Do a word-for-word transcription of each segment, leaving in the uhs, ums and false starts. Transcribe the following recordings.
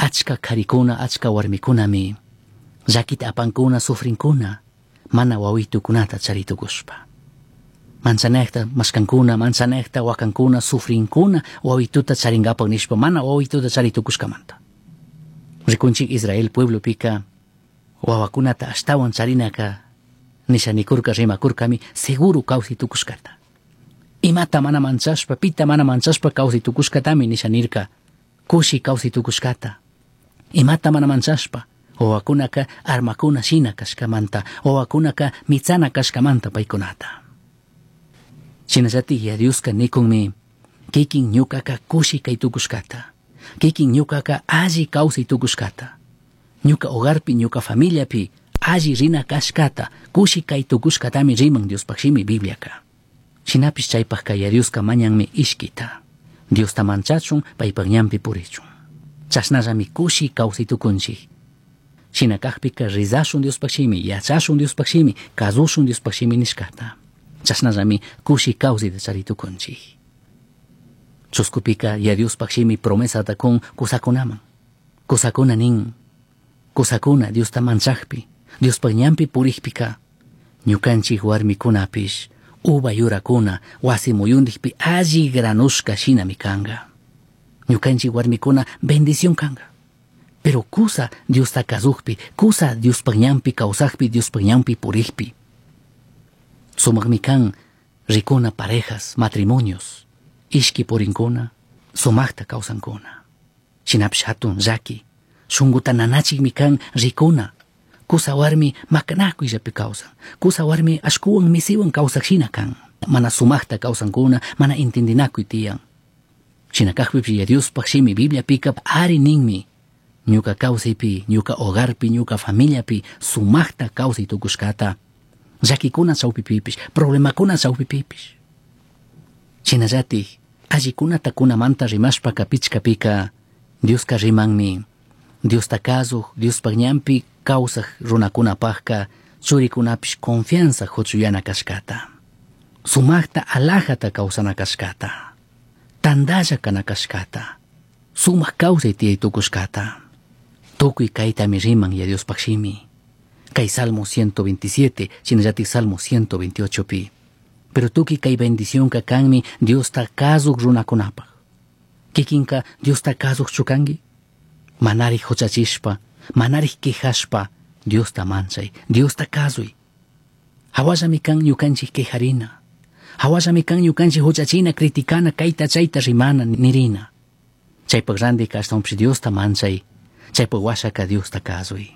achka karikuna, achka warmikunami llakita apankuna sufrinkuna mana wawitukunata charitukushpa. Manzanekta maskankuna, manzanekta wakankuna sufrinkuna wawituta charingapak nishpa mana wawituta charitukushkamanta. Rikunchik Israel pueblo pika wawakunata ashtawan charinaka nishanikurka rimakurkami seguro kawsitukushkata. Imata mana manchashpa, pita mana manchashpa kawsitukushkatami nishanirka kushi kawsitukushkata. Imata mana manchashpa wawakunaka armakuna shina kashkamanta, wawakunaka mitsana kashkamanta paykunata. Shinallati Diosqa nikunmi kikin ñukaka kushi kaytukushkata, kikin ñukaka alli kawsaytukushkata, ñuka hogarpi ñuka familiapi alli rina kashkata kushi kaytukushkatami riman Diospakshimi Bibliaka. Shinapish chaypaq kay Diosqa mañanmi ishkita, Diosta manchachun paypaq ñanpi purichun. Chashnallami kushi kawsaytukunchik. Shinakaqpika rizashun Diospakshimi, yachashun Diospakshimi, kazushun Diospakshimi nishkata. Chashnallami kushi kawsayta charitukunchik. Chuskupika ya Diospakshimi promesata kun kusakunaman. Kusakuna nin, kusakuna Diosta manchaqpi, Diospaq ñanpi purikpika, ñukanchik warmikunapish uva yurakuna wasi muyundikpi alli granushka shinami kanga. Ñukanchik warmikuna bendición kanga. Pero kusa Diosta kazukpi, kusa Diospaq ñanpi kawsaqpi, Diospaq ñanpi purikpi. Sumaqmi kan rikuna parejas, matrimonios, ishki purinkuna, sumaqta kawsankuna. Shinapish hatun llaki, shunguta nanachikmi kan rikuna, kusa warmi makanakuyllapi kawsan, kusa warmi ashkuwan misiwan kawsaqshina kan, mana sumaqta kawsankuna, mana intendinakuy tiyan. Shinakaqpipish Diospakshimi Bibliapika ari ninmi, ñuka kawsaypi, ñuka hogarpi, ñuka familiapi sumaqta kawsaytukushkata, llakikuna chawpipipish, problemakuna chawpipipish. Shinallati allikunata kunamanta rimashpa kapichkapika Diosqa rimanmi, Diosta kazuq, Diospaq ñanpi kawsaq runakunapaqqa churikunapish confianza huchuyana kashkata, sumaqta alajata kawsana kashkata, tandalla kana kashkata, sumaq kawsay tiyaytukushkata. Tukuy kaytami riman ya Diospakshimi. Kay Salmo ciento veintisiete, shinallati Salmo ciento veintiocho pi. Pero tuki kay bendición ka kanmi Diosta kazuq runakunapaq. Kikinka Diosta kazuq chukangi? Manari huchachishpa, manari quejashpa, Diosta manchay, Diosta kazuy. Hawallami kan ñukanchik quejarina. Hawallami kan ñukanchik huchachina, kritikana, kayta chayta rimana nirina. Chaypaq randi kashtanpish Diosta manchay, chaypaq washaka Diosta kazuy.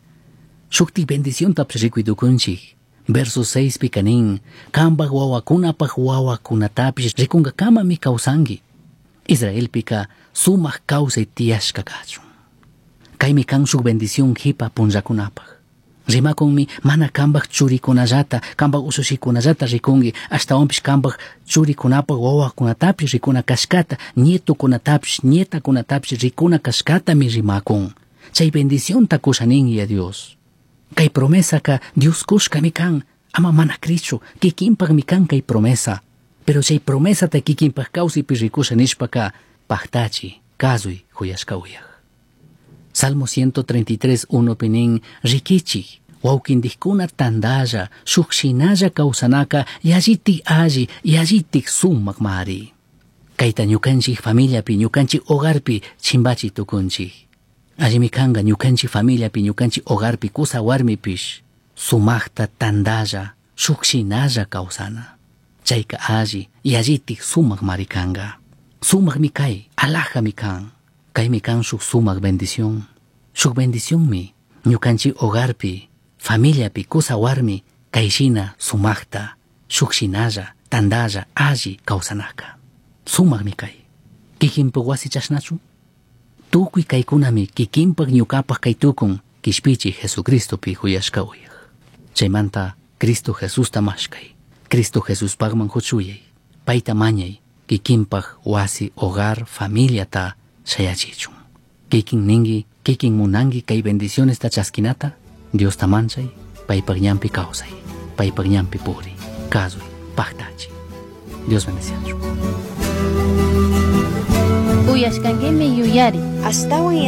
Shukti bendición tapsh rikuytukunchik. Verso seis pikanin, kambaq wawakunapaq wawakunatapish rikunga kamami kawsangi. Israel pika sumaq kawsay tiyashka kachun. Kaymi kan shuk bendición hipa punllakunapaq. Rimakunmi mana kambaq churikunallata, kambaq usushikunallata rikungi, ashtawanpish kambaq churikunapaq wawakunatapish rikuna kashkata, nietukunatapish, nietakunatapish rikuna kashkatami rimakun. Chay bendición takushaningi a Dios. Kay promesa ka Dios kushkami kan, ama mana krichu, kikinpaq mi kan kay promesa. Pero chay promesa ta kikinpaq kawsipi rikusha nishpaka, pahtachi, kazuy, huyashkawiyaq. Salmo ciento treinta y tres, uno pinin, rikichi, wawkindikuna tandalla, shukshinalla kawsanaka, yalliti alli, yallitik sumaq mari. Kayta ñukanchik familiapi, ñukanchik hogarpi, chimbachi tukunchik. Allimi kanga ñukanchik familiapi, ñukanchik hogarpi, kusa warmipish, sumaqta tandalla, shukshinalla kawsana. Chayka alli, yallitik sumaq mari kanga. Sumaq mi kay, alaja mi kan. Kay mi kan shuk sumaq bendición. Shuk bendición mi, ñukanchik hogarpi, familiapi, kusa warmi, kayshina sumaqta, shukshinalla, tandalla, alli kawsanaka. Sumaq mi kay. Kikinpaq wasi chashnachu? Tukuy kaykunami kikinpaq ñukapaq kaytukun kishpichi Jesucristopi huyashkawiyaq. Chaymanta Cristo Jesusta mashkay, Cristo Jesuspaqman huchuyay, payta mañay, kikinpaq wasi, hogar, familiata shayachichun. Kikin ningi, kikin munangi kay bendiciones ta chaskinata, Dios ta manchay, paypaq ñanpi kawsay, paypaq ñanpi puri, kazuy, pahtachi. Dios bendiciones. Uyashkankimi yuyari. Astawan